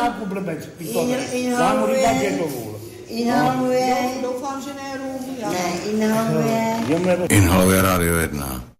nějakou blbec. Já mu říkám, že to vůl. Inhaluje. Doufám, že ne rum. Ne, inhaluje. Inhaluje Rádio 1.